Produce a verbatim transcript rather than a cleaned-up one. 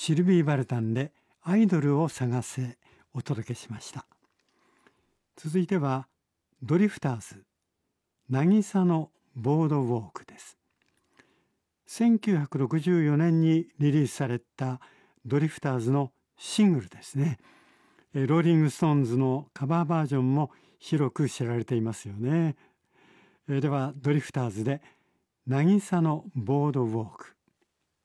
シルビー・バルタンでアイドルを探せお届けしました。続いてはドリフターズ渚のボードウォークです。せんきゅうひゃくろくじゅうよねんにリリースされたドリフターズのシングルですね。ローリングストーンズのカバーバージョンも広く知られていますよね。ではドリフターズで渚のボードウォーク。